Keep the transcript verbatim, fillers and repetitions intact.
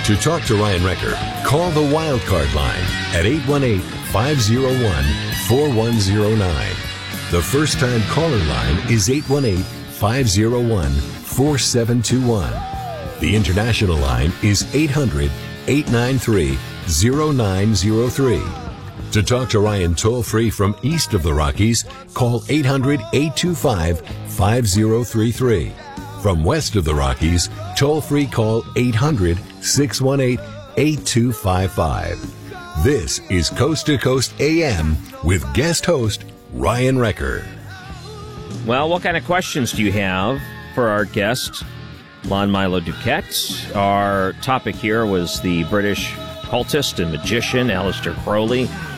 To talk to Ryan Recker, call the Wildcard line at eight one eight, five oh one, four one oh nine. The first-time caller line is eight one eight, five oh one, four seven two one. The international line is eight hundred, eight nine three, oh nine oh three. To talk to Ryan toll-free from east of the Rockies, call eight hundred, eight two five, five oh three three. From west of the Rockies, toll-free call eight hundred, six one eight, eight two five five. This is Coast to Coast A M with guest host Ryan Recker. Well, what kind of questions do you have for our guest, Lon Milo DuQuette? Our topic here was the British cultist and magician Aleister Crowley.